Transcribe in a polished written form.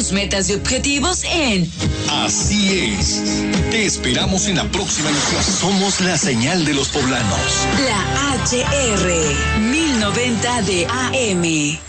tus metas y objetivos en Así es. Te esperamos en la próxima emisión. Somos la señal de los poblanos. La HR 1090 de AM.